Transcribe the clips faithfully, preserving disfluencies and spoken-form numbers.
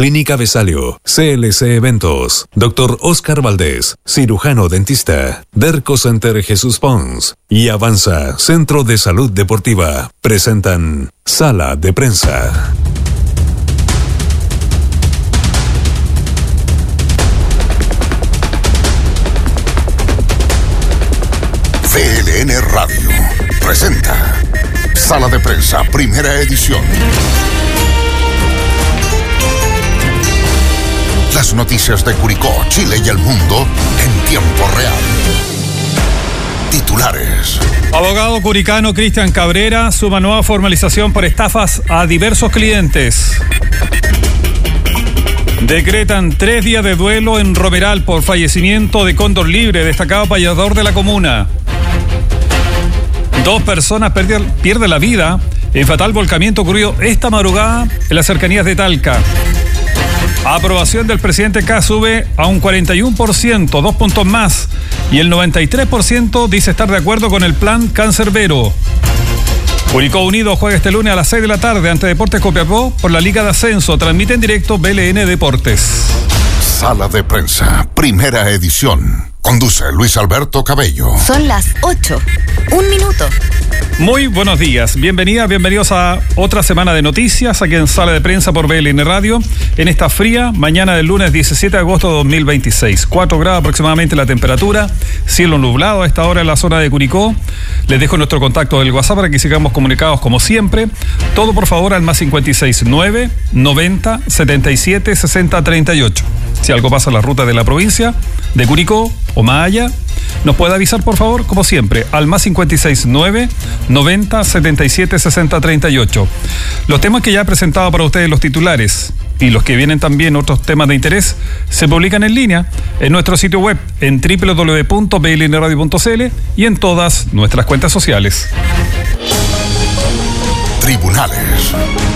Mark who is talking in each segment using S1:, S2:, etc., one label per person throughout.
S1: Clínica Vesalio, C L C Eventos, Doctor Oscar Valdés, cirujano dentista, Derco Center Jesús Pons y Avanza, Centro de Salud Deportiva, presentan Sala de Prensa.
S2: V L N Radio presenta Sala de Prensa, primera edición. Las noticias de Curicó, Chile y el mundo en tiempo real. Titulares.
S3: Abogado curicano Cristian Cabrera suma nueva formalización por estafas a diversos clientes. Decretan tres días de duelo en Romeral por fallecimiento de Cóndor Libre, destacado payador de la comuna. Dos personas pierden, pierden la vida en fatal volcamiento ocurrido esta madrugada en las cercanías de Talca. Aprobación del presidente K sube a un cuarenta y uno por ciento, dos puntos más, y el noventa y tres por ciento dice estar de acuerdo con el plan Cancerbero. Curicó Unido juega este lunes a las seis de la tarde ante Deportes Copiapó por la Liga de Ascenso. Transmite en directo V L N Deportes.
S2: Sala de Prensa, primera edición. Conduce Luis Alberto Cabello.
S4: Son las ocho. Un minuto.
S3: Muy buenos días. Bienvenidas, bienvenidos a otra semana de noticias aquí en Sala de Prensa por V L N Radio. En esta fría mañana del lunes diecisiete de agosto de dos mil veintiséis. cuatro grados aproximadamente la temperatura. Cielo nublado a esta hora en la zona de Curicó. Les dejo nuestro contacto del WhatsApp para que sigamos comunicados como siempre. Todo por favor al más cincuenta y seis nueve, noventa, setenta y siete, sesenta, treinta y ocho. Si algo pasa en la ruta de la provincia de Curicó o más allá, nos puede avisar por favor, como siempre, al más cincuenta y seis nueve, noventa, setenta y siete, sesenta, treinta y ocho. Los temas que ya he presentado para ustedes, los titulares, y los que vienen también, otros temas de interés, se publican en línea en nuestro sitio web en doble u doble u doble u punto v l n radio punto c l y en todas nuestras cuentas sociales.
S2: Tribunales.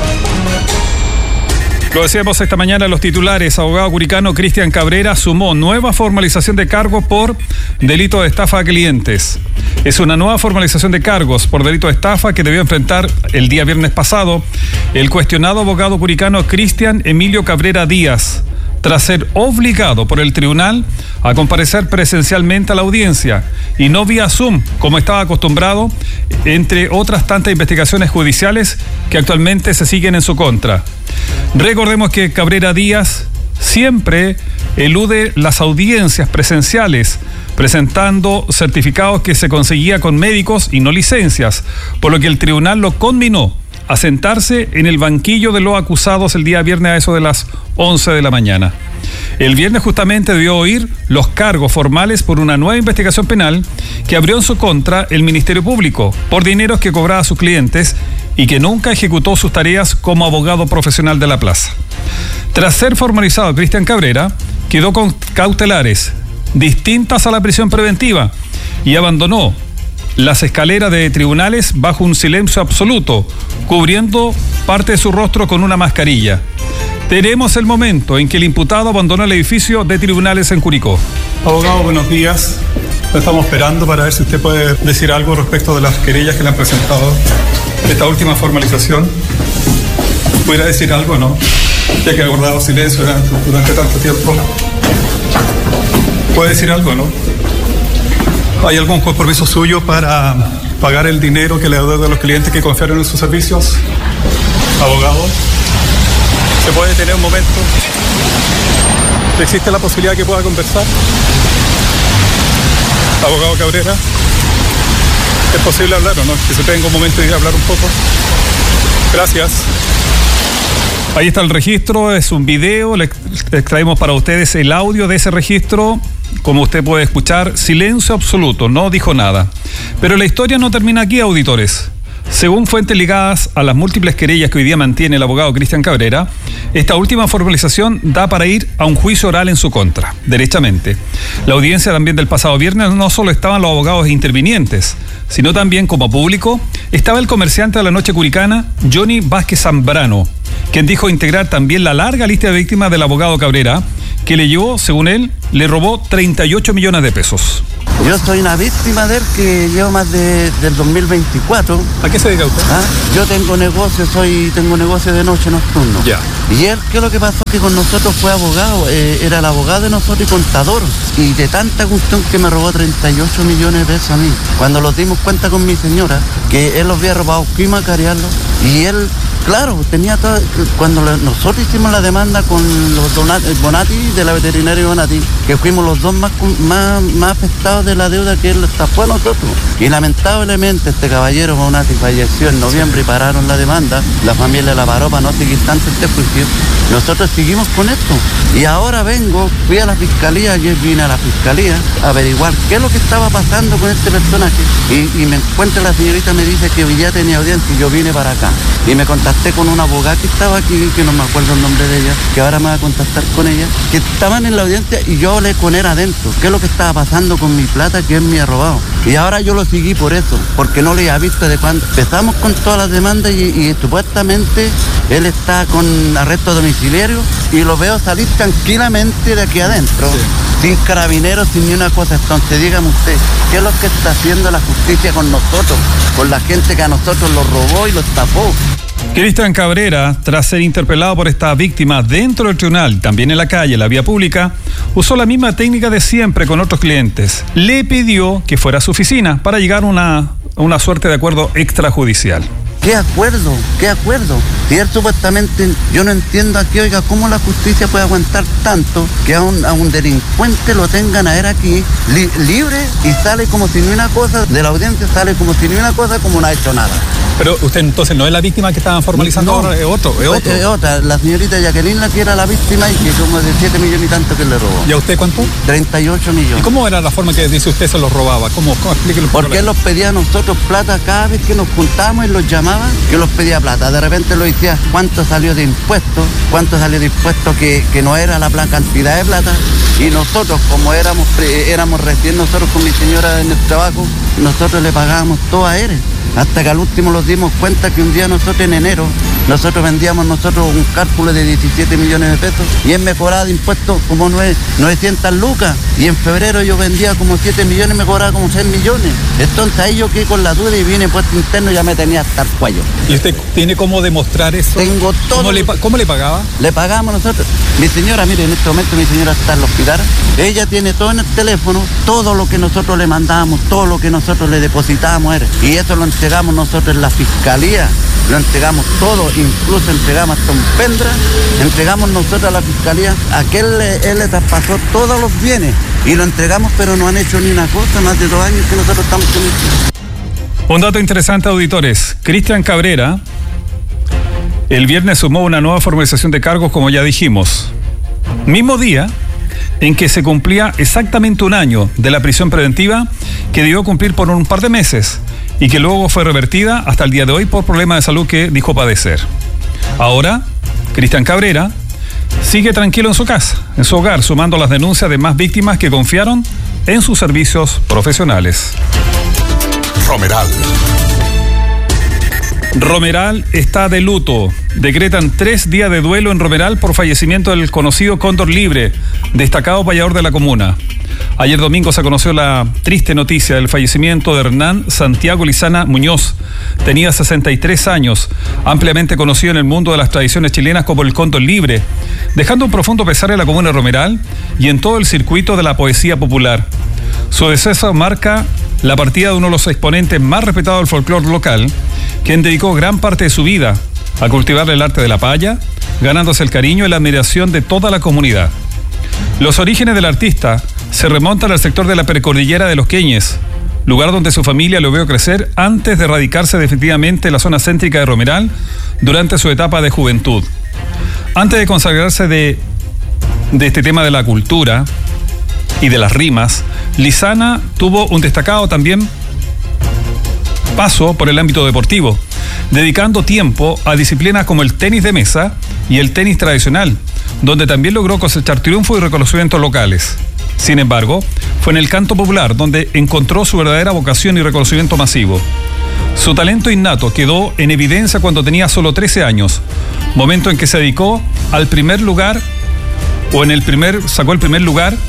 S3: Lo decíamos esta mañana, los titulares. Abogado curicano Cristian Cabrera sumó nueva formalización de cargos por delito de estafa a clientes. Es una nueva formalización de cargos por delito de estafa que debió enfrentar el día viernes pasado el cuestionado abogado curicano Cristian Emilio Cabrera Díaz, tras ser obligado por el tribunal a comparecer presencialmente a la audiencia y no vía Zoom, como estaba acostumbrado, entre otras tantas investigaciones judiciales que actualmente se siguen en su contra. Recordemos que Cabrera Díaz siempre elude las audiencias presenciales, presentando certificados que se conseguía con médicos y no licencias, por lo que el tribunal lo conminó a sentarse en el banquillo de los acusados el día viernes a eso de las once de la mañana. El viernes justamente debió oír los cargos formales por una nueva investigación penal que abrió en su contra el Ministerio Público por dineros que cobraba a sus clientes y que nunca ejecutó sus tareas como abogado profesional de la plaza. Tras ser formalizado, Cristian Cabrera quedó con cautelares distintas a la prisión preventiva y abandonó las escaleras de tribunales bajo un silencio absoluto, cubriendo parte de su rostro con una mascarilla. Tenemos el momento en que el imputado abandonó el edificio de tribunales en Curicó.
S5: Abogado, buenos días. Lo estamos esperando para ver si usted puede decir algo respecto de las querellas que le han presentado esta última formalización. ¿Pudiera decir algo o no? Ya que ha guardado silencio durante, durante tanto tiempo. ¿Puede decir algo o no? ¿Hay algún compromiso suyo para pagar el dinero que le adeuda a los clientes que confiaron en sus servicios? Abogado, ¿se puede tener un momento? ¿Existe la posibilidad que pueda conversar? Abogado Cabrera, ¿es posible hablar o no? Que se tenga un momento y hablar un poco. Gracias.
S3: Ahí está el registro, es un video, le extraemos para ustedes el audio de ese registro. Como usted puede escuchar, silencio absoluto, no dijo nada. Pero la historia no termina aquí, auditores. Según fuentes ligadas a las múltiples querellas que hoy día mantiene el abogado Cristian Cabrera, esta última formalización da para ir a un juicio oral en su contra, derechamente. La audiencia también del pasado viernes no solo estaban los abogados intervinientes, sino también como público estaba el comerciante de la noche curicana, Johnny Vázquez Zambrano, quien dijo integrar también la larga lista de víctimas del abogado Cabrera, que le llevó, según él, le robó treinta y ocho millones de pesos.
S6: Yo soy una víctima de él que llevo más de, del dos mil veinticuatro.
S3: ¿A qué se dedica usted?
S6: ¿Ah? Yo tengo negocio, soy tengo negocio de noche nocturno.
S3: Ya.
S6: Y él, ¿qué es lo que pasó? Que con nosotros fue abogado, eh, era el abogado de nosotros y contador. Y de tanta cuestión que me robó treinta y ocho millones de pesos a mí. Cuando nos dimos cuenta con mi señora que él los había robado, fuimos a carearlo. Y él, claro, tenía todo. Cuando le, nosotros hicimos la demanda con los Donati, Bonati, de la veterinaria Bonati, que fuimos los dos más, más, más afectados de la deuda que él estafó a nosotros. Y lamentablemente este caballero Bonati falleció en noviembre y pararon la demanda. La familia la paró para no seguir tanto este juicio. Nosotros seguimos con esto. Y ahora vengo, fui a la fiscalía, ayer vine a la fiscalía a averiguar qué es lo que estaba pasando con este personaje. Y, y me encuentra la señorita, me dice que hoy ya tenía audiencia y yo vine para acá. Y me contacté con una abogada que estaba aquí, que no me acuerdo el nombre de ella, que ahora me va a contactar con ella, que estaban en la audiencia y yo hablé con él adentro. ¿Qué es lo que estaba pasando con mi plata que él me ha robado? Y ahora yo lo seguí por eso, porque no le había visto de cuándo. Empezamos con todas las demandas y, y supuestamente él está con arresto domiciliario y lo veo salir tranquilamente de aquí adentro. Sí. Sin carabineros, sin ni una cosa. Entonces dígame usted, ¿qué es lo que está haciendo la justicia con nosotros? Con la gente que a nosotros lo robó y lo estafó.
S3: Cristian Cabrera, tras ser interpelado por esta víctima dentro del tribunal, también en la calle, en la vía pública, usó la misma técnica de siempre con otros clientes. Le pidió que fuera a su oficina para llegar a una, una suerte de acuerdo extrajudicial.
S6: ¿Qué acuerdo? ¿Qué acuerdo? Si él supuestamente, yo no entiendo aquí, oiga, cómo la justicia puede aguantar tanto que a un, a un delincuente lo tengan a él aquí li, libre y sale como si ni una cosa, de la audiencia sale como si ni una cosa, como no ha hecho nada.
S3: Pero usted entonces no es la víctima que estaban formalizando
S6: no,
S3: ahora, es otro, es otro.
S6: Es otra, la señorita Jacqueline, la que era la víctima y que como de siete millones y tanto que le robó.
S3: ¿Y a usted cuánto?
S6: treinta y ocho millones.
S3: ¿Y cómo era la forma que dice usted se los robaba? ¿Cómo? ¿Cómo? Explíquelo un poco.
S6: Porque él los pedía a nosotros plata cada vez que nos juntábamos y los llamaba, que los pedía plata. De repente lo decía, ¿cuánto salió de impuestos? ¿Cuánto salió de impuestos que, que no era la plan cantidad de plata? Y nosotros, como éramos, éramos recién nosotros con mi señora en el trabajo, nosotros le pagábamos todo a él. Hasta que al último nos dimos cuenta que un día nosotros en enero, nosotros vendíamos nosotros un cálculo de diecisiete millones de pesos y él me cobraba de impuestos como novecientas lucas y en febrero yo vendía como siete millones y me cobraba como seis millones. Entonces ahí yo quedé con la duda y vine puesto interno y ya me tenía hasta el cuello.
S3: ¿Y usted tiene cómo demostrar eso?
S6: Tengo todo.
S3: ¿Cómo le, ¿Cómo le pagaba?
S6: Le pagamos nosotros. Mi señora, mire, en este momento mi señora está en el hospital. Ella tiene todo en el teléfono, todo lo que nosotros le mandábamos, todo lo que nosotros le depositábamos a él. Y eso lo entregamos nosotros en la fiscalía. Lo entregamos todo, incluso entregamos hasta un pendra, entregamos nosotros a la fiscalía, aquel él le traspasó todos los bienes y lo entregamos, pero no han hecho ni una cosa, más de dos años que nosotros estamos con esto.
S3: Un dato interesante, auditores. Cristian Cabrera el viernes sumó una nueva formalización de cargos, como ya dijimos. Mismo día en que se cumplía exactamente un año de la prisión preventiva que debió cumplir por un par de meses y que luego fue revertida hasta el día de hoy por problemas de salud que dijo padecer. Ahora, Cristian Cabrera sigue tranquilo en su casa, en su hogar, sumando las denuncias de más víctimas que confiaron en sus servicios profesionales.
S2: Romeral.
S3: Romeral está de luto. Decretan tres días de duelo en Romeral por fallecimiento del conocido Cóndor Libre, destacado payador de la comuna. Ayer domingo se conoció la triste noticia del fallecimiento de Hernán Santiago Lizana Muñoz. Tenía sesenta y tres años, ampliamente conocido en el mundo de las tradiciones chilenas como el Cóndor Libre, dejando un profundo pesar en la comuna de Romeral y en todo el circuito de la poesía popular. Su deceso marca la partida de uno de los exponentes más respetados del folclore local, quien dedicó gran parte de su vida a cultivar el arte de la paya, ganándose el cariño y la admiración de toda la comunidad. Los orígenes del artista se remontan al sector de la precordillera de Los Queñes, lugar donde su familia lo vio crecer antes de radicarse definitivamente en la zona céntrica de Romeral durante su etapa de juventud. Antes de consagrarse de, de este tema de la cultura y de las rimas, Lizana tuvo un destacado también paso por el ámbito deportivo, dedicando tiempo a disciplinas como el tenis de mesa y el tenis tradicional, donde también logró cosechar triunfos y reconocimientos locales. Sin embargo, fue en el canto popular donde encontró su verdadera vocación y reconocimiento masivo. Su talento innato quedó en evidencia cuando tenía solo trece años, momento en que se dedicó al primer lugar, o en el primer, sacó el primer lugar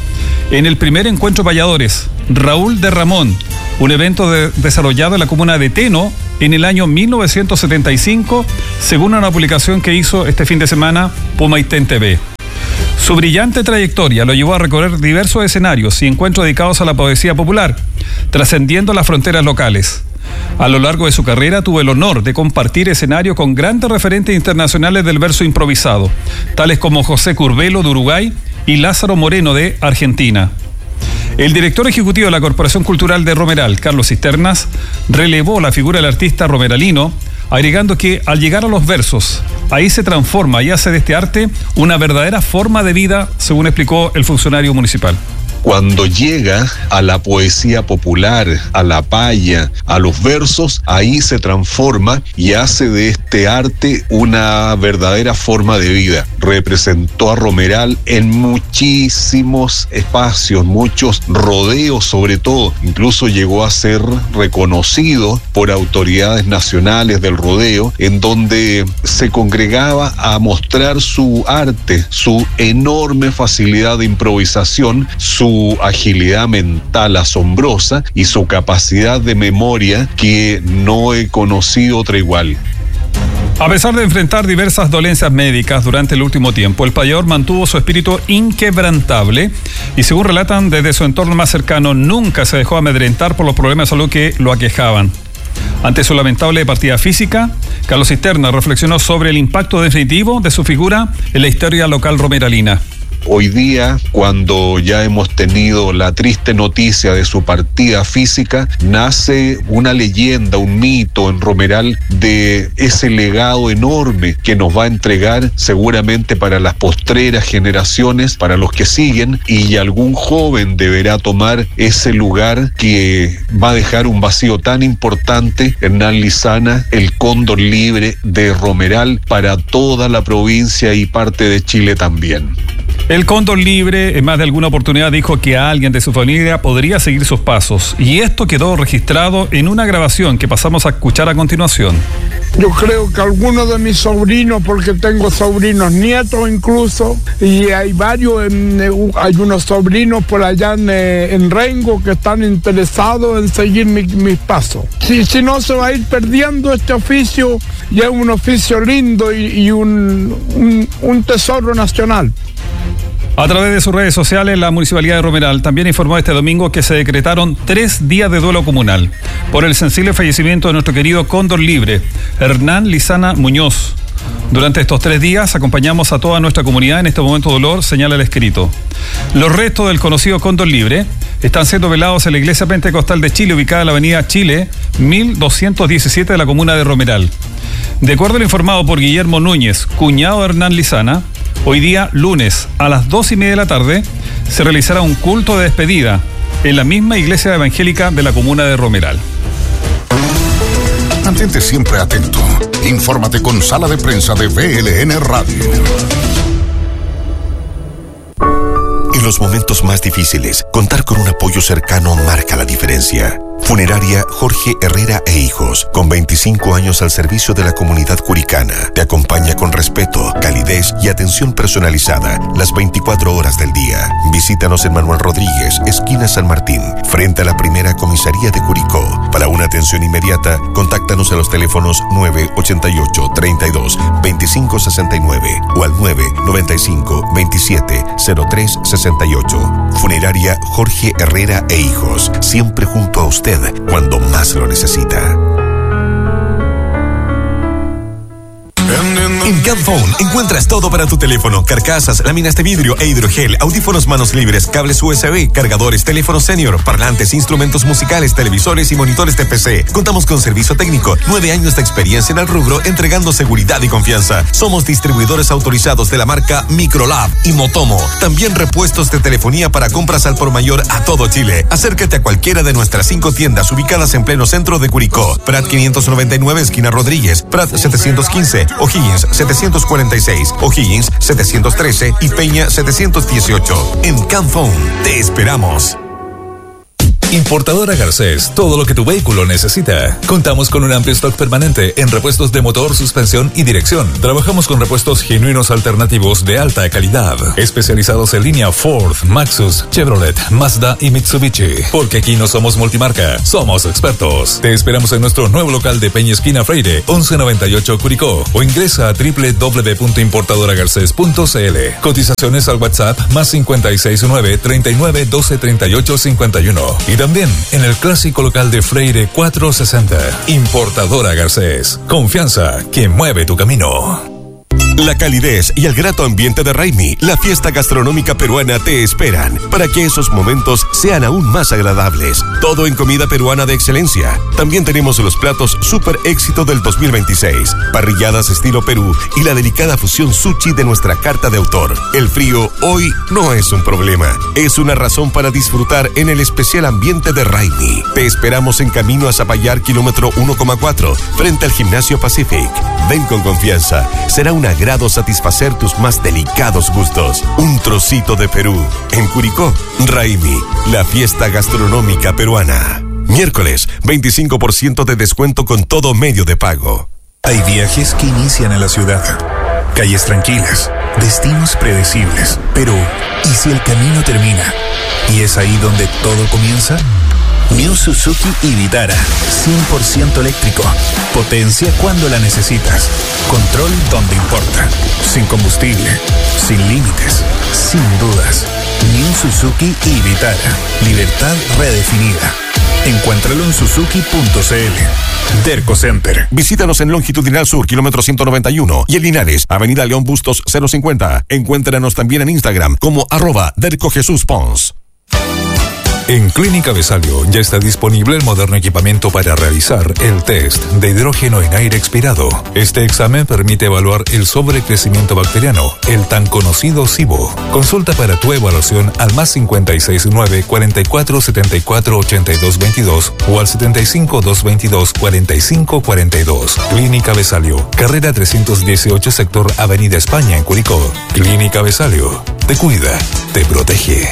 S3: En el primer encuentro payadores, Raúl de Ramón, un evento de, desarrollado en la comuna de Teno en el año mil novecientos setenta y cinco, según una publicación que hizo este fin de semana Pumaitén T V. Su brillante trayectoria lo llevó a recorrer diversos escenarios y encuentros dedicados a la poesía popular, trascendiendo las fronteras locales. A lo largo de su carrera tuvo el honor de compartir escenario con grandes referentes internacionales del verso improvisado, tales como José Curbelo de Uruguay y Lázaro Moreno de Argentina. El director ejecutivo de la Corporación Cultural de Romeral, Carlos Cisternas, relevó la figura del artista romeralino, agregando que al llegar a los versos, ahí se transforma y hace de este arte una verdadera forma de vida, según explicó el funcionario municipal.
S7: Cuando llega a la poesía popular, a la paya, a los versos, ahí se transforma y hace de este arte una verdadera forma de vida. Representó a Romeral en muchísimos espacios, muchos rodeos sobre todo. Incluso llegó a ser reconocido por autoridades nacionales del rodeo, en donde se congregaba a mostrar su arte, su enorme facilidad de improvisación, su su agilidad mental asombrosa y su capacidad de memoria que no he conocido otra igual.
S3: A pesar de enfrentar diversas dolencias médicas durante el último tiempo, el payador mantuvo su espíritu inquebrantable y, según relatan desde su entorno más cercano, nunca se dejó amedrentar por los problemas de salud que lo aquejaban. Ante su lamentable partida física, Carlos Cisternas reflexionó sobre el impacto definitivo de su figura en la historia local romeralina.
S7: Hoy día, cuando ya hemos tenido la triste noticia de su partida física, nace una leyenda, un mito en Romeral de ese legado enorme que nos va a entregar seguramente para las postreras generaciones, para los que siguen, y algún joven deberá tomar ese lugar que va a dejar un vacío tan importante. Hernán Lizana, el cóndor libre de Romeral para toda la provincia y parte de Chile también.
S3: El cóndor libre en más de alguna oportunidad dijo que alguien de su familia podría seguir sus pasos, y esto quedó registrado en una grabación que pasamos a escuchar a continuación.
S8: Yo creo que algunos de mis sobrinos, porque tengo sobrinos nietos incluso, y hay varios, en, hay unos sobrinos por allá en, en Rengo que están interesados en seguir mi, mis pasos. Si, si no, se va a ir perdiendo este oficio, y es un oficio lindo y, y un, un, un tesoro nacional.
S3: A través de sus redes sociales, la Municipalidad de Romeral también informó este domingo que se decretaron tres días de duelo comunal por el sensible fallecimiento de nuestro querido cóndor libre, Hernán Lizana Muñoz. Durante estos tres días acompañamos a toda nuestra comunidad en este momento de dolor, señala el escrito. Los restos del conocido cóndor libre están siendo velados en la Iglesia Pentecostal de Chile, ubicada en la avenida Chile, mil doscientos diecisiete de la comuna de Romeral. De acuerdo a lo informado por Guillermo Núñez, cuñado de Hernán Lizana, hoy día, lunes, a las dos y media de la tarde, se realizará un culto de despedida en la misma iglesia evangélica de la comuna de Romeral.
S2: Mantente siempre atento. Infórmate con Sala de Prensa de V L N Radio.
S9: En los momentos más difíciles, contar con un apoyo cercano marca la diferencia. Funeraria Jorge Herrera e Hijos, con veinticinco años al servicio de la comunidad curicana, te acompaña con respeto, calidez y atención personalizada las veinticuatro horas del día. Visítanos en Manuel Rodríguez, esquina San Martín, frente a la primera comisaría de Curicó. Para una atención inmediata, contáctanos a los teléfonos nueve ochenta y ocho, treinta y dos, veinticinco sesenta y nueve o al nueve noventa y cinco, veintisiete, cero tres sesenta y ocho. Funeraria Jorge Herrera e Hijos, siempre junto a usted cuando más lo necesita. En Camphone encuentras todo para tu teléfono: carcasas, láminas de vidrio e hidrogel, audífonos manos libres, cables U S B, cargadores, teléfonos senior, parlantes, instrumentos musicales, televisores y monitores de P C. Contamos con servicio técnico, nueve años de experiencia en el rubro, entregando seguridad y confianza. Somos distribuidores autorizados de la marca Microlab y Motomo. También repuestos de telefonía para compras al por mayor a todo Chile. Acércate a cualquiera de nuestras cinco tiendas ubicadas en pleno centro de Curicó: Prat quinientos noventa y nueve, esquina Rodríguez; Prat setecientos quince, O'Higgins setecientos cuarenta y seis, O'Higgins setecientos trece y Peña setecientos dieciocho. En Camphone te esperamos.
S1: Importadora Garcés, todo lo que tu vehículo necesita. Contamos con un amplio stock permanente en repuestos de motor, suspensión y dirección. Trabajamos con repuestos genuinos alternativos de alta calidad, especializados en línea Ford, Maxus, Chevrolet, Mazda y Mitsubishi. Porque aquí no somos multimarca, somos expertos. Te esperamos en nuestro nuevo local de Peña Esquina Freire, once noventa y ocho Curicó, o ingresa a doble u doble u doble u punto importadora garcés punto c l. Cotizaciones al WhatsApp más cincuenta y seis nueve, treinta y nueve, doce, treinta y ocho, cincuenta y uno. Y también en el clásico local de Freire cuatrocientos sesenta. Importadora Garcés. Confianza que mueve tu camino.
S9: La calidez y el grato ambiente de Raimi, la fiesta gastronómica peruana, te esperan para que esos momentos sean aún más agradables. Todo en comida peruana de excelencia. También tenemos los platos super éxito del dos mil veintiséis, parrilladas estilo Perú y la delicada fusión sushi de nuestra carta de autor. El frío hoy no es un problema, es una razón para disfrutar en el especial ambiente de Raimi. Te esperamos en camino a Zapallar, kilómetro uno coma cuatro, frente al Gimnasio Pacific. Ven con confianza, será un agrado satisfacer tus más delicados gustos. Un trocito de Perú. En Curicó, Raimi, la fiesta gastronómica peruana. Miércoles, veinticinco por ciento de descuento con todo medio de pago.
S10: Hay viajes que inician en la ciudad, calles tranquilas, destinos predecibles. Pero, ¿y si el camino termina? ¿Y es ahí donde todo comienza? New Suzuki y Vitara, cien por ciento eléctrico. Potencia cuando la necesitas. Control donde importa. Sin combustible, sin límites, sin dudas. New Suzuki y Vitara. Libertad redefinida. Encuéntralo en suzuki punto c l. Derco Center.
S9: Visítanos en Longitudinal Sur, kilómetro ciento noventa y uno, y en Linares, Avenida León Bustos cero cincuenta. Encuéntranos también en Instagram como arroba Derco Jesús Pons.
S1: En Clínica Besalio ya está disponible el moderno equipamiento para realizar el test de hidrógeno en aire expirado. Este examen permite evaluar el sobrecrecimiento bacteriano, el tan conocido SIBO. Consulta para tu evaluación al más cincuenta y seis nueve, cuarenta y cuatro, setenta y cuatro, ochenta y dos veintidós o al setenta y cinco, doscientos veintidós, cuarenta y cinco cuarenta y dos. Clínica Besalio, carrera trescientos dieciocho, sector Avenida España en Curicó. Clínica Besalio, te cuida, te protege.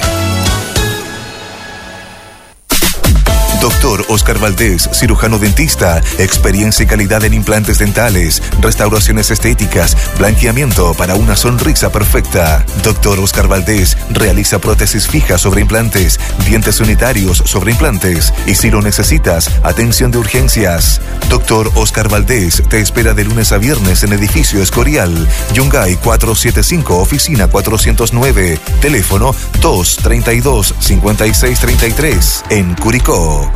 S9: Doctor Oscar Valdés, cirujano dentista, experiencia y calidad en implantes dentales, restauraciones estéticas, blanqueamiento para una sonrisa perfecta. Doctor Oscar Valdés realiza prótesis fijas sobre implantes, dientes unitarios sobre implantes y si lo necesitas, atención de urgencias. Doctor Oscar Valdés te espera de lunes a viernes en edificio Escorial, Yungay cuatrocientos setenta y cinco, oficina cuatrocientos nueve, teléfono dos, treinta y dos, cincuenta y seis, treinta y tres, en Curicó.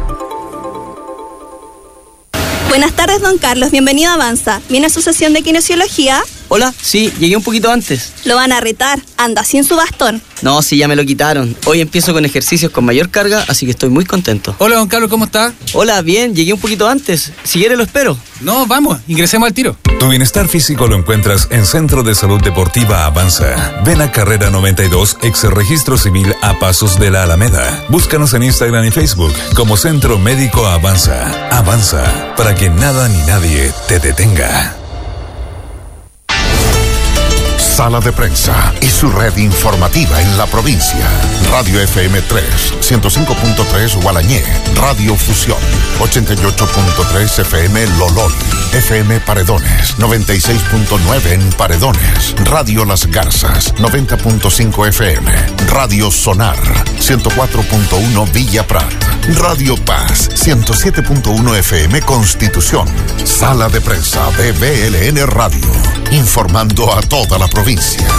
S11: Buenas tardes, don Carlos. Bienvenido a Avanza. ¿Viene a su sesión de kinesiología?
S12: Hola, sí, llegué un poquito antes.
S11: Lo van a retar. Anda sin su bastón.
S12: No, sí, ya me lo quitaron. Hoy empiezo con ejercicios con mayor carga, así que estoy muy contento.
S13: Hola, don Carlos, ¿cómo está?
S12: Hola, bien, llegué un poquito antes. Si quiere lo espero.
S13: No, vamos, ingresemos al tiro.
S1: Tu bienestar físico lo encuentras en Centro de Salud Deportiva Avanza. Ven a Carrera noventa y dos, ex Registro Civil a Pasos de la Alameda. Búscanos en Instagram y Facebook como Centro Médico Avanza. Avanza, para que nada ni nadie te detenga.
S2: Sala de Prensa y su red informativa en la provincia. Radio F M tres, ciento cinco punto tres Gualañé. Radio Fusión, ochenta y ocho punto tres F M Lolol. F M Paredones, noventa y seis punto nueve en Paredones. Radio Las Garzas, noventa punto cinco F M. Radio Sonar, ciento cuatro punto uno Villa Prat. Radio Paz, ciento siete punto uno F M Constitución. Sala de Prensa de B L N Radio. Informando a toda la provincia.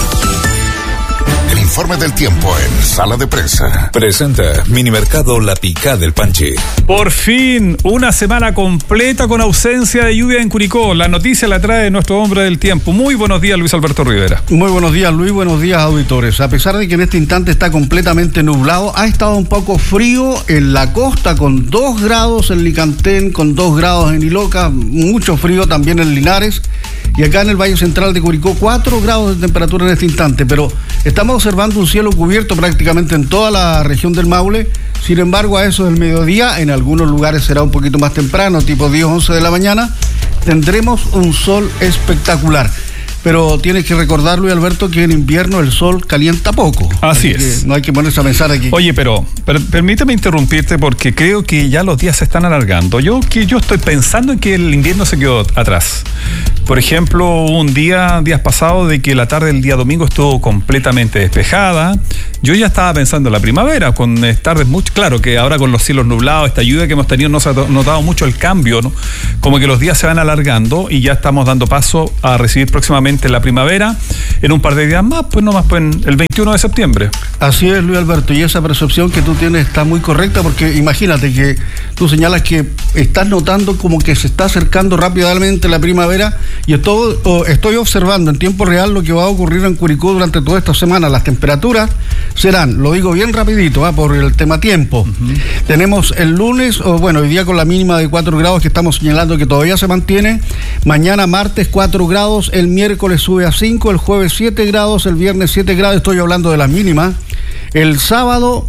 S2: El informe del tiempo en Sala de Prensa.
S1: Presenta Minimercado La Pica del Panche.
S3: Por fin, una semana completa con ausencia de lluvia en Curicó. La noticia la trae nuestro hombre del tiempo. Muy buenos días, Luis Alberto Rivera.
S14: Muy buenos días, Luis. Buenos días, auditores. A pesar de que en este instante está completamente nublado, ha estado un poco frío en la costa, con dos grados en Licantén, con dos grados en Iloca, mucho frío también en Linares. Y acá en el Valle Central de Curicó, cuatro grados de temperatura en este instante. Pero estamos observando un cielo cubierto prácticamente en toda la región del Maule. Sin embargo, a eso del mediodía, en algunos lugares será un poquito más temprano, tipo diez, once de la mañana, tendremos un sol espectacular. pero tienes que recordar, Luis Alberto, que en invierno el sol calienta poco.
S3: Así,
S14: Así
S3: es.
S14: No hay que ponerse a pensar aquí.
S3: Oye, pero, pero permíteme interrumpirte porque creo que ya los días se están alargando. Yo que yo estoy pensando en que el invierno se quedó atrás. Por ejemplo, hubo un día, días pasados, de que la tarde del día domingo estuvo completamente despejada. Yo ya estaba pensando en la primavera, con tardes mucho, claro que ahora con los cielos nublados, esta lluvia que hemos tenido, no se ha notado mucho el cambio, ¿no? Como que los días se van alargando y ya estamos dando paso a recibir próximamente la primavera en un par de días más, pues no más, pues el veintiuno de septiembre.
S14: Así es, Luis Alberto, y esa percepción que tú tienes está muy correcta, porque imagínate que tú señalas que estás notando como que se está acercando rápidamente la primavera, y estoy, estoy observando en tiempo real lo que va a ocurrir en Curicó durante toda esta semana. Las temperaturas serán, lo digo bien rapidito, ¿eh? por el tema tiempo. Uh-huh. Tenemos el lunes, o bueno, hoy día con la mínima de cuatro grados que estamos señalando que todavía se mantiene. Mañana martes cuatro grados, el miércoles sube a cinco, el jueves siete grados, el viernes siete grados, estoy hablando de las mínimas. El sábado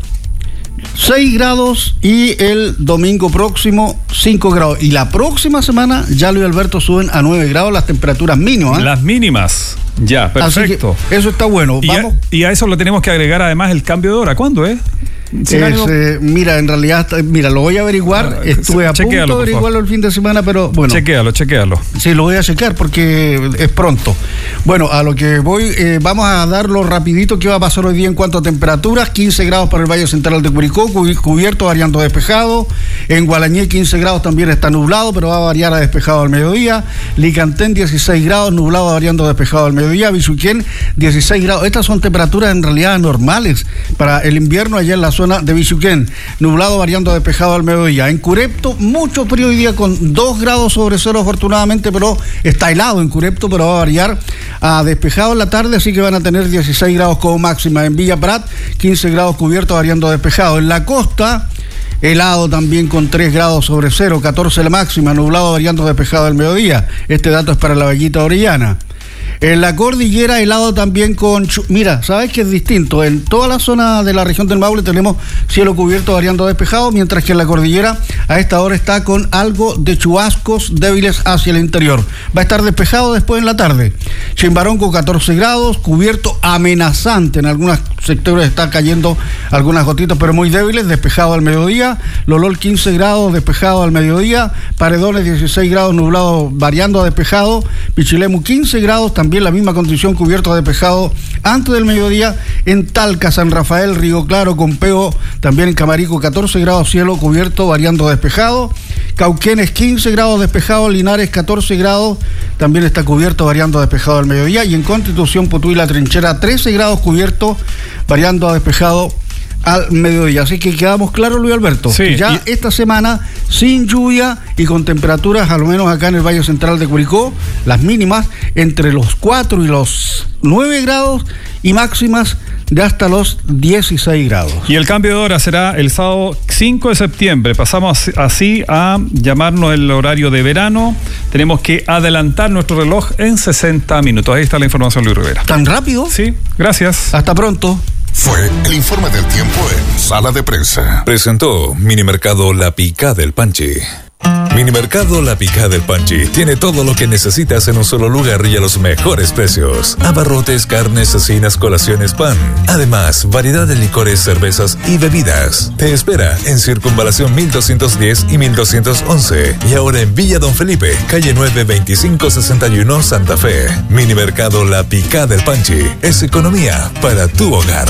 S14: seis grados y el domingo próximo cinco grados. Y la próxima semana ya, Luis Alberto, suben a nueve grados las temperaturas mínimas. ¿eh?
S3: Las mínimas. Ya, perfecto.
S14: Eso está bueno.
S3: Y,
S14: Vamos.
S3: A, y a eso le tenemos que agregar además el cambio de hora. ¿Cuándo es?
S14: Es, eh, mira, en realidad, mira, lo voy a averiguar. Estuve a punto de averiguarlo el fin de semana, pero bueno.
S3: Chequéalo, chequéalo.
S14: Sí, lo voy a chequear porque es pronto. Bueno, a lo que voy, eh, vamos a darlo rapidito. ¿Qué va a pasar hoy día en cuanto a temperaturas? quince grados para el Valle Central de Curicó, cubierto, variando despejado. En Gualañé quince grados, también está nublado, pero va a variar a despejado al mediodía. Licantén dieciséis grados, nublado, variando despejado al mediodía. Bichuquén dieciséis grados. Estas son temperaturas en realidad normales para el invierno allá en la zona de Bichuquén, nublado, variando despejado al mediodía. En Curepto, mucho frío hoy día con dos grados sobre cero afortunadamente, pero está helado en Curepto, pero va a variar a despejado en la tarde, así que van a tener dieciséis grados como máxima. En Villa Prat, quince grados cubierto, variando despejado. En la costa, helado también con tres grados sobre cero, catorce la máxima, nublado, variando despejado al mediodía. Este dato es para la Vallita Orellana. En la cordillera, helado también con... Mira, ¿sabes qué es distinto? En toda la zona de la región del Maule tenemos cielo cubierto, variando despejado, mientras que en la cordillera a esta hora está con algo de chubascos débiles hacia el interior. Va a estar despejado después en la tarde. Chimbarongo, catorce grados, cubierto amenazante. En algunos sectores está cayendo algunas gotitas, pero muy débiles, despejado al mediodía. Lolol, quince grados, despejado al mediodía. Paredones, dieciséis grados, nublado, variando a despejado. Pichilemu, quince grados, también la misma condición, cubierto despejado antes del mediodía. En Talca, San Rafael, Río Claro, Compeo, también en Camarico, catorce grados, cielo cubierto, variando despejado. Cauquenes, quince grados, despejado. Linares, catorce grados, también está cubierto, variando despejado al mediodía. Y en Constitución, Potú y La Trinchera, trece grados, cubierto, variando a despejado al mediodía. Así que quedamos claros, Luis Alberto,
S3: sí,
S14: ya y... esta semana sin lluvia y con temperaturas, al menos acá en el Valle Central de Curicó, las mínimas entre los cuatro y los nueve grados y máximas de hasta los dieciséis grados.
S3: Y el cambio de hora será el sábado cinco de septiembre. Pasamos así a llamarnos el horario de verano. Tenemos que adelantar nuestro reloj en sesenta minutos. Ahí está la información, Luis Rivera.
S14: ¿Tan rápido?
S3: Sí, gracias.
S14: Hasta pronto.
S2: Fue el informe del tiempo en Sala de Prensa.
S1: Presentó Minimercado La Picá del Panchi. Minimercado La Picá del Panchi tiene todo lo que necesitas en un solo lugar y a los mejores precios. Abarrotes, carnes, cecinas, colaciones, pan. Además, variedad de licores, cervezas y bebidas. Te espera en Circunvalación mil doscientos diez y mil doscientos once. Y ahora en Villa Don Felipe, calle nueve, veinticinco sesenta y uno, Santa Fe. Minimercado La Picá del Panchi es economía para tu hogar.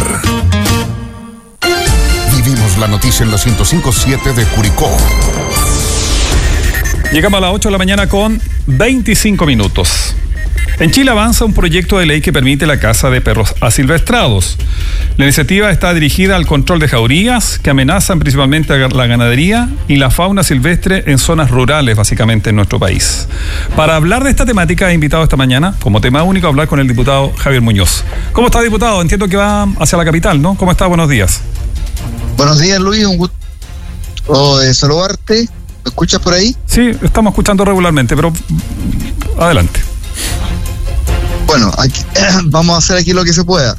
S2: Vivimos la noticia en la ciento cinco punto siete de Curicó.
S3: Llegamos a las ocho de la mañana con veinticinco minutos. En Chile avanza un proyecto de ley que permite la caza de perros asilvestrados. La iniciativa está dirigida al control de jaurías que amenazan principalmente a la ganadería y la fauna silvestre en zonas rurales, básicamente en nuestro país. Para hablar de esta temática he invitado esta mañana, como tema único, a hablar con el diputado Javier Muñoz. ¿Cómo está, diputado? Entiendo que va hacia la capital, ¿no? ¿Cómo está? Buenos días.
S15: Buenos días, Luis. Un gusto de saludarte. ¿Me escuchas por ahí?
S3: Sí, estamos escuchando regularmente, pero adelante.
S15: Bueno, aquí, vamos a hacer aquí lo que se pueda.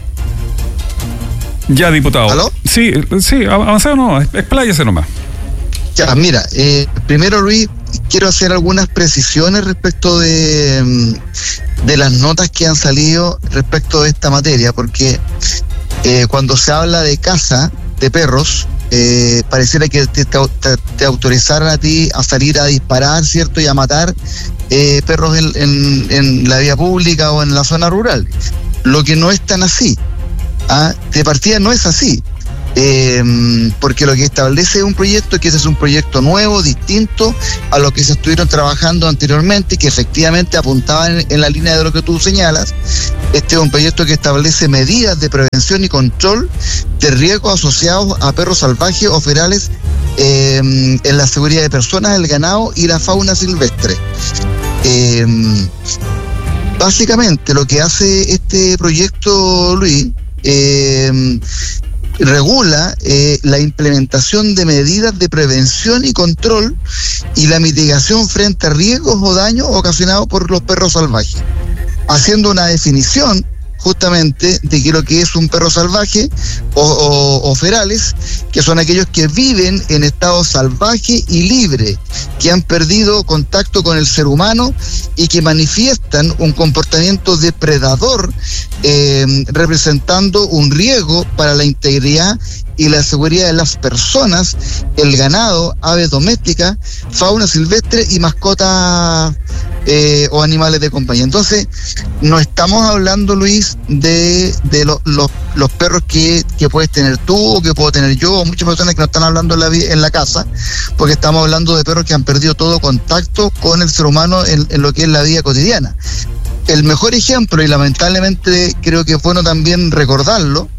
S3: Ya, diputado.
S15: ¿Aló?
S3: Sí, sí, avancé o no, expláyese nomás.
S15: Ya, mira, eh, primero, Luis, quiero hacer algunas precisiones respecto de, de las notas que han salido respecto de esta materia, porque eh, cuando se habla de caza de perros, eh, pareciera que te, te, te autorizaran a ti a salir a disparar, ¿cierto? Y a matar eh, perros en, en, en la vía pública o en la zona rural, lo que no es tan así. ¿Ah? De partida no es así. Eh, porque lo que establece es un proyecto que ese es un proyecto nuevo, distinto a lo que se estuvieron trabajando anteriormente, que efectivamente apuntaban en, en la línea de lo que tú señalas. Este es un proyecto que establece medidas de prevención y control de riesgos asociados a perros salvajes o ferales eh, en la seguridad de personas, el ganado y la fauna silvestre. Eh, básicamente lo que hace este proyecto, Luis, eh, regula eh, la implementación de medidas de prevención y control y la mitigación frente a riesgos o daños ocasionados por los perros salvajes, haciendo una definición justamente de que lo que es un perro salvaje o, o, o ferales, que son aquellos que viven en estado salvaje y libre, que han perdido contacto con el ser humano y que manifiestan un comportamiento depredador, eh, representando un riesgo para la integridad y la seguridad de las personas, el ganado, aves domésticas, fauna silvestre y mascotas eh, o animales de compañía. Entonces, no estamos hablando, Luis, de, de lo, lo, los perros que, que puedes tener tú o que puedo tener yo, o muchas personas que no están hablando en la, en la casa, porque estamos hablando de perros que han perdido todo contacto con el ser humano en, en lo que es la vida cotidiana. El mejor ejemplo, y lamentablemente creo que es bueno también recordarlo,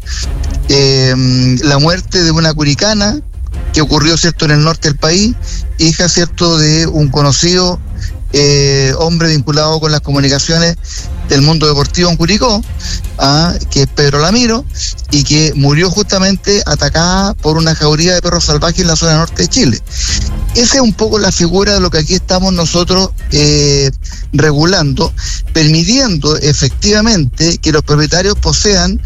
S15: eh, la muerte de una curicana que ocurrió, cierto, en el norte del país, hija, cierto, de un conocido eh, hombre vinculado con las comunicaciones del mundo deportivo en Curicó, ¿ah? que es Pedro Lamiro, y que murió justamente atacada por una jauría de perros salvajes en la zona norte de Chile. Esa es un poco la figura de lo que aquí estamos nosotros eh, regulando, permitiendo efectivamente que los propietarios posean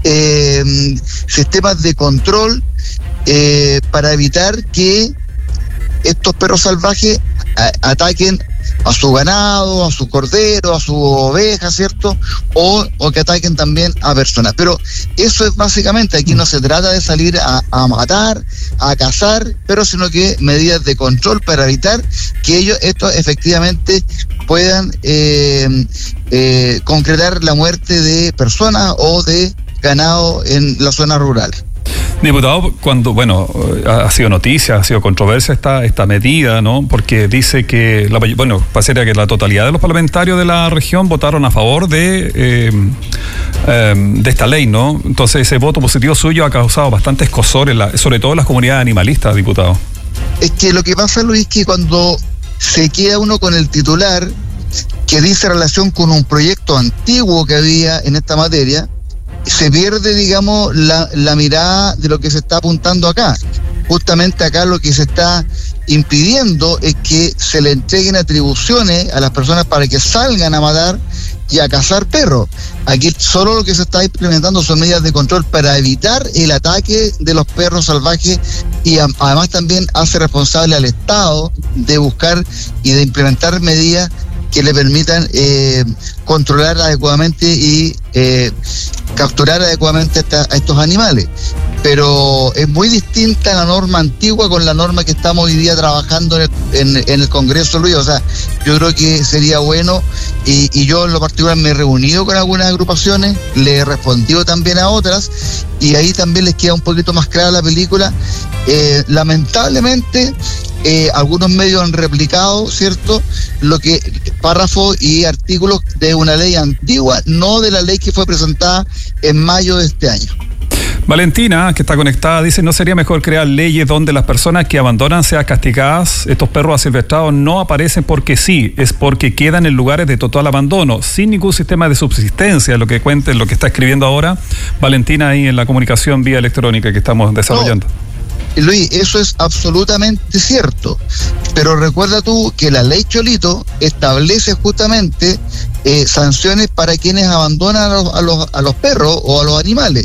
S15: eh, sistemas de control eh, para evitar que estos perros salvajes a, ataquen a su ganado, a su cordero, a su oveja, ¿cierto? O, o que ataquen también a personas. Pero eso es básicamente, aquí no se trata de salir a, a matar, a cazar, pero sino que medidas de control para evitar que ellos, estos efectivamente puedan eh, eh, concretar la muerte de personas o de ganado en las zonas rurales.
S3: Diputado, cuando, bueno, ha sido noticia, ha sido controversia esta, esta medida, ¿no? Porque dice que, la, bueno, pareciera que la totalidad de los parlamentarios de la región votaron a favor de, eh, eh, de esta ley, ¿no? Entonces ese voto positivo suyo ha causado bastante escozor, en la, sobre todo en las comunidades animalistas, diputado.
S15: Es que lo que pasa, Luis, que cuando se queda uno con el titular que dice relación con un proyecto antiguo que había en esta materia, se pierde, digamos, la, la mirada de lo que se está apuntando acá. Justamente acá lo que se está impidiendo es que se le entreguen atribuciones a las personas para que salgan a matar y a cazar perros. Aquí solo lo que se está implementando son medidas de control para evitar el ataque de los perros salvajes y a, además también hace responsable al Estado de buscar y de implementar medidas que le permitan eh, controlar adecuadamente y eh, capturar adecuadamente esta, a estos animales. Pero es muy distinta la norma antigua con la norma que estamos hoy día trabajando en el, en, en el Congreso, Luis. O sea, yo creo que sería bueno, y, y yo en lo particular me he reunido con algunas agrupaciones, le he respondido también a otras, y ahí también les queda un poquito más clara la película. Eh, lamentablemente, eh, algunos medios han replicado, ¿cierto?, lo que párrafos y artículos de una ley antigua, no de la ley que fue presentada en mayo de este año.
S3: Valentina, que está conectada, dice: ¿no sería mejor crear leyes donde las personas que abandonan sean castigadas? Estos perros asilvestrados no aparecen porque sí, es porque quedan en lugares de total abandono, sin ningún sistema de subsistencia, lo que cuente, lo que está escribiendo ahora Valentina ahí en la comunicación vía electrónica que estamos desarrollando.
S15: No. Luis, eso es absolutamente cierto, pero recuerda tú que la ley Cholito establece justamente eh, sanciones para quienes abandonan a los, a los, a los perros o a los animales.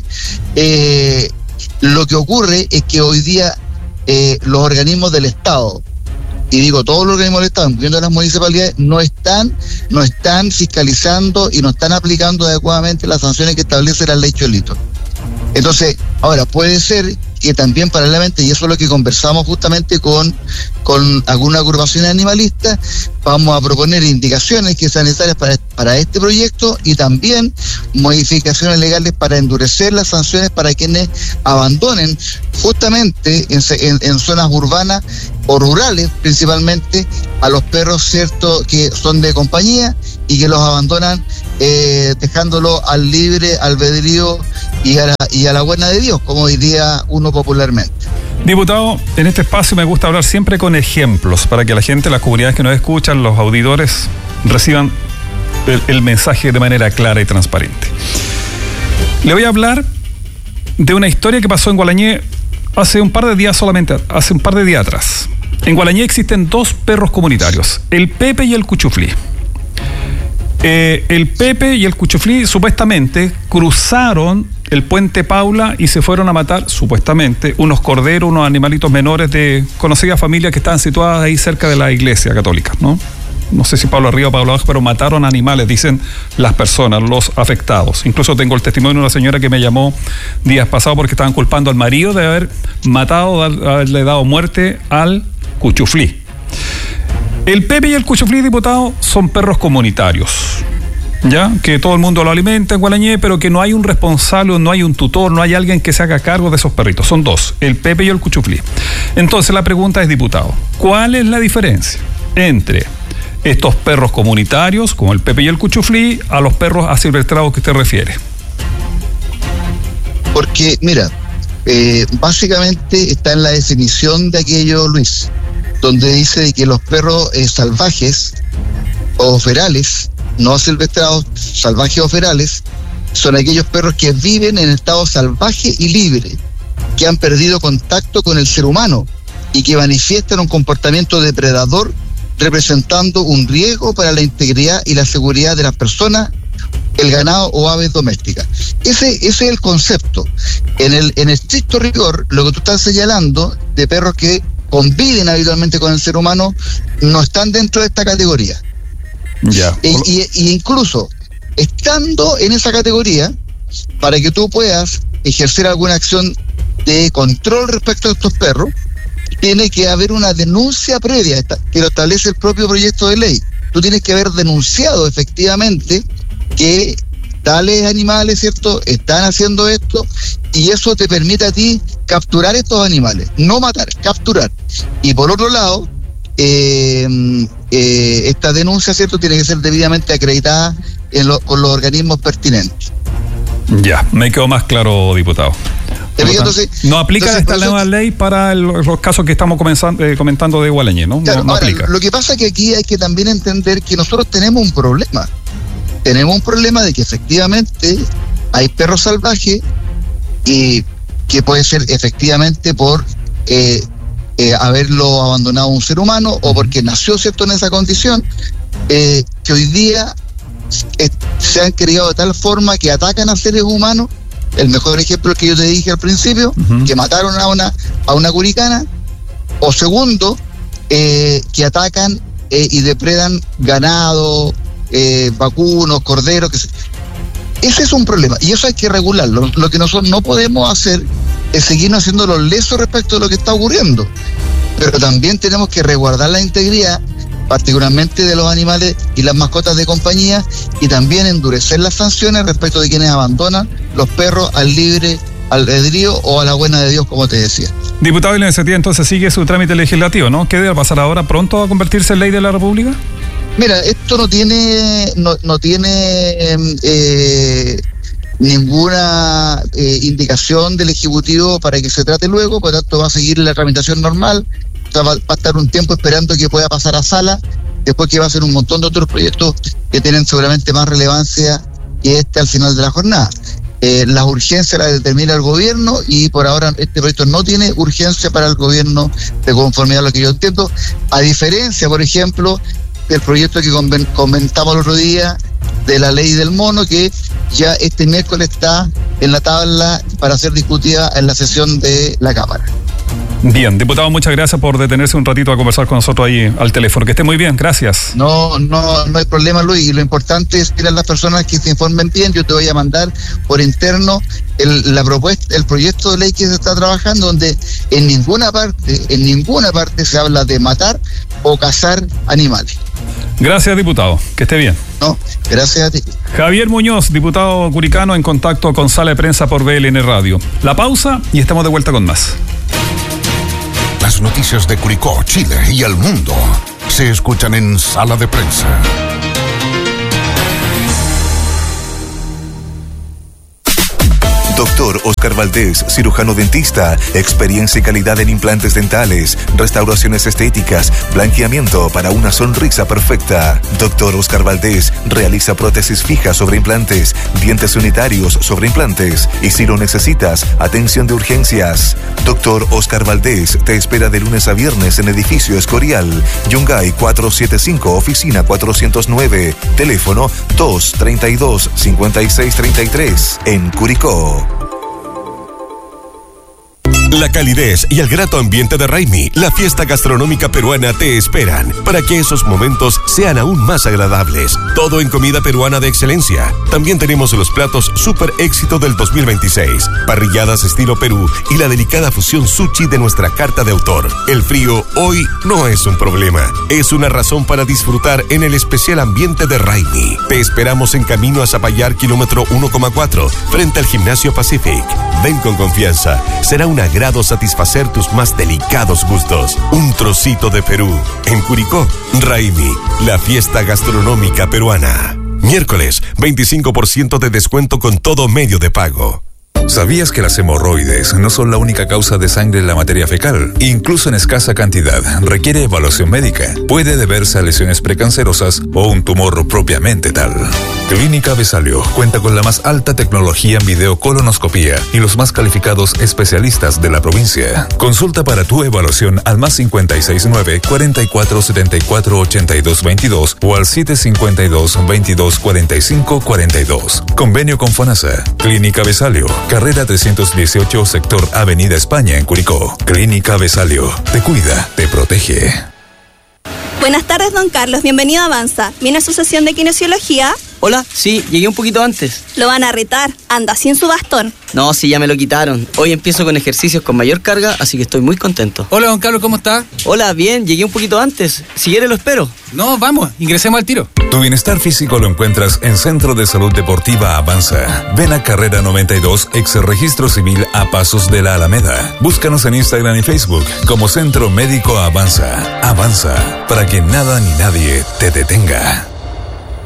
S15: Eh, lo que ocurre es que hoy día eh, los organismos del Estado y digo todos los organismos del Estado, incluyendo las municipalidades, no están, no están fiscalizando y no están aplicando adecuadamente las sanciones que establece la ley Cholito. Entonces, ahora puede ser que también paralelamente, y eso es lo que conversamos justamente con, con algunas agrupaciones animalistas, vamos a proponer indicaciones que sean necesarias para, para este proyecto y también modificaciones legales para endurecer las sanciones para quienes abandonen justamente en, en, en zonas urbanas o rurales principalmente a los perros, cierto, que son de compañía y que los abandonan eh, dejándolo al libre albedrío y a, la, y a la buena de Dios, como diría uno popularmente.
S3: Diputado, en este espacio me gusta hablar siempre con ejemplos para que la gente, las comunidades que nos escuchan, los auditores, reciban el, el mensaje de manera clara y transparente. Le voy a hablar de una historia que pasó en Gualañé hace un par de días solamente, hace un par de días atrás. En Gualañé existen dos perros comunitarios, el Pepe y el Cuchuflí. Eh, el Pepe y el Cuchuflí supuestamente cruzaron el puente Paula y se fueron a matar, supuestamente, unos corderos, unos animalitos menores de conocidas familias que estaban situadas ahí cerca de la iglesia católica, ¿no? No sé si Pablo arriba o Pablo abajo, pero mataron animales, dicen las personas, los afectados. Incluso tengo el testimonio de una señora que me llamó días pasados porque estaban culpando al marido de haber matado, de haberle dado muerte al Cuchuflí. El Pepe y el Cuchuflí, diputado, son perros comunitarios, ¿ya? Que todo el mundo lo alimenta en Gualañé, pero que no hay un responsable, no hay un tutor, no hay alguien que se haga cargo de esos perritos. Son dos, el Pepe y el Cuchuflí. Entonces la pregunta es, diputado, ¿cuál es la diferencia entre estos perros comunitarios, como el Pepe y el Cuchuflí, a los perros asilvestrados que usted refiere?
S15: Porque, mira, eh, básicamente está en la definición de aquello, Luis, donde dice que los perros eh, salvajes o ferales, no silvestrados, salvajes o ferales, son aquellos perros que viven en estado salvaje y libre, que han perdido contacto con el ser humano y que manifiestan un comportamiento depredador representando un riesgo para la integridad y la seguridad de las personas, el ganado o aves domésticas. Ese, ese es el concepto. En el, en estricto rigor, lo que tú estás señalando de perros que conviven habitualmente con el ser humano no están dentro de esta categoría.
S3: Ya.
S15: E, y, y incluso estando en esa categoría, para que tú puedas ejercer alguna acción de control respecto a estos perros, tiene que haber una denuncia previa que lo establece el propio proyecto de ley. Tú tienes que haber denunciado efectivamente que tales animales, ¿cierto?, están haciendo esto, y eso te permite a ti capturar estos animales, no matar, capturar. Y por otro lado, eh, eh, esta denuncia, ¿cierto?, tiene que ser debidamente acreditada en lo, con los organismos pertinentes.
S3: Ya, me quedó más claro, diputado.
S15: Entonces,
S3: no aplica
S15: entonces,
S3: esta
S15: eso,
S3: nueva ley para el, los casos que estamos comenzando, eh, comentando de Gualañé, ¿no?
S15: Claro,
S3: no, no
S15: ahora,
S3: aplica.
S15: Lo que pasa es que aquí hay que también entender que nosotros tenemos un problema. Tenemos un problema de que efectivamente hay perros salvajes y que puede ser efectivamente por eh, eh, haberlo abandonado un ser humano o porque nació, ¿cierto?, en esa condición, eh, que hoy día eh, se han criado de tal forma que atacan a seres humanos. El mejor ejemplo que yo te dije al principio, uh-huh. que mataron a una a una curicana, o segundo, eh, que atacan eh, y depredan ganado, eh, vacunos, corderos, que se... ese es un problema, y eso hay que regularlo. Lo que nosotros no podemos hacer es seguirnos haciendo los lesos respecto de lo que está ocurriendo, pero también tenemos que resguardar la integridad, particularmente de los animales y las mascotas de compañía, y también endurecer las sanciones respecto de quienes abandonan los perros al libre albedrío o a la buena de Dios, como te decía.
S3: Diputado, y la iniciativa entonces sigue su trámite legislativo, ¿no? ¿Qué debe pasar ahora? ¿Pronto va a convertirse en ley de la República?
S15: Mira, esto no tiene no, no tiene eh, ninguna eh, indicación del Ejecutivo para que se trate luego, por lo tanto va a seguir la tramitación normal. O sea, va, va a estar un tiempo esperando que pueda pasar a sala, después que va a ser un montón de otros proyectos que tienen seguramente más relevancia que este al final de la jornada. Eh, las urgencias las determina el gobierno y por ahora este proyecto no tiene urgencia para el gobierno de conformidad a lo que yo entiendo, a diferencia, por ejemplo, del proyecto que comentamos el otro día de la ley del mono, que ya este miércoles está en la tabla para ser discutida en la sesión de la Cámara.
S3: Bien, diputado, muchas gracias por detenerse un ratito a conversar con nosotros ahí al teléfono. Que esté muy bien, gracias.
S15: No, no, no hay problema, Luis. Y lo importante es que las personas que se informen bien. Yo te voy a mandar por interno el, la propuesta, el proyecto de ley que se está trabajando, donde en ninguna parte, en ninguna parte se habla de matar o cazar animales.
S3: Gracias, diputado. Que esté bien.
S15: No, gracias a ti.
S3: Javier Muñoz, diputado curicano, en contacto con Sala de Prensa por B L N Radio. La pausa y estamos de vuelta con más.
S2: Las noticias de Curicó, Chile y el mundo se escuchan en Sala de Prensa.
S9: Doctor Oscar Valdés, cirujano dentista, experiencia y calidad en implantes dentales, restauraciones estéticas, blanqueamiento para una sonrisa perfecta. Doctor Oscar Valdés realiza prótesis fijas sobre implantes, dientes unitarios sobre implantes y si lo necesitas, atención de urgencias. Doctor Oscar Valdés te espera de lunes a viernes en edificio Escorial, Yungay cuatrocientos setenta y cinco, oficina cuatrocientos nueve, teléfono dos treinta y dos, cincuenta y seis treinta y tres, en Curicó.
S16: La calidez y el grato ambiente de Raimi, la fiesta gastronómica peruana, te esperan para que esos momentos sean aún más agradables. Todo en comida peruana de excelencia. También tenemos los platos super éxito del dos mil veintiséis, parrilladas estilo Perú y la delicada fusión sushi de nuestra carta de autor. El frío hoy no es un problema, es una razón para disfrutar en el especial ambiente de Raimi. Te esperamos en camino a Zapallar, kilómetro uno coma cuatro, frente al Gimnasio Pacific. Ven con confianza, será una grado satisfacer tus más delicados gustos. Un trocito de Perú. En Curicó, Raimi, la fiesta gastronómica peruana. Miércoles, veinticinco por ciento de descuento con todo medio de pago.
S1: ¿Sabías que las hemorroides no son la única causa de sangre en la materia fecal? Incluso en escasa cantidad, requiere evaluación médica. Puede deberse a lesiones precancerosas o un tumor propiamente tal. Clínica Besalio cuenta con la más alta tecnología en videocolonoscopía y los más calificados especialistas de la provincia. Consulta para tu evaluación al más cincuenta y seis nueve, cuarenta y cuatro setenta y cuatro ochenta y dos veintidós o al siete cincuenta y dos, veintidós cuarenta y cinco cuarenta y dos. Convenio con FONASA. Clínica Besalio, carrera trescientos dieciocho, sector Avenida España en Curicó. Clínica Besalio, te cuida, te protege.
S11: Buenas tardes, don Carlos. Bienvenido a Avanza. ¿Viene a su sesión de kinesiología?
S12: Hola, sí, llegué un poquito antes.
S11: Lo van a retar. Anda sin su bastón.
S12: No, sí, ya me lo quitaron. Hoy empiezo con ejercicios con mayor carga, así que estoy muy contento.
S13: Hola, don Carlos, ¿cómo está?
S12: Hola, bien, llegué un poquito antes. Si quiere lo espero.
S13: No, vamos, ingresemos al tiro.
S1: Tu bienestar físico lo encuentras en Centro de Salud Deportiva Avanza. Ven a Carrera noventa y dos, ex Registro Civil a Pasos de la Alameda. Búscanos en Instagram y Facebook como Centro Médico Avanza. Avanza, para que nada ni nadie te detenga.